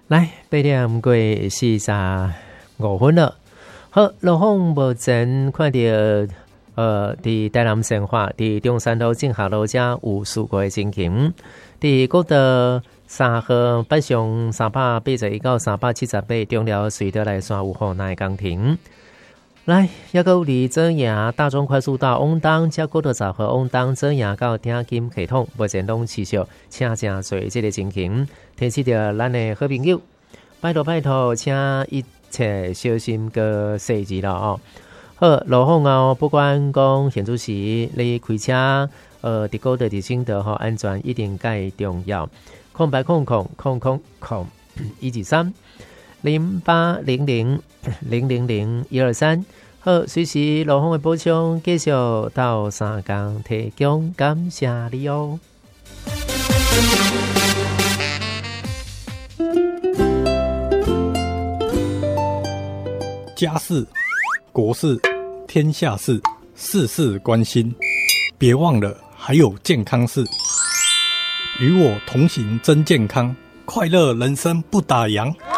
来8点过45分了。好，路况目前看到伫台南善化伫中山路正下路遮有事故的情形，伫国道3号北上381到378中寮隧道内线有户内工停。来，还有离左营大中快速道往东，加国道10号往东左营到鼎金系统，目前拢持续请正侪这个情形，提醒着咱的好朋友，拜托，请一切小心个细致了哦。好，路况哦，不管讲现主时你开车，伫高道伫新道吼，安全一定介重要。0800-000-000-123，好，随时路况的补充，继续到3工提供，感谢你哦。 家事、国事、天下事，事事关心。别忘了还有健康事。与我同行真健康，快乐人生不打烊。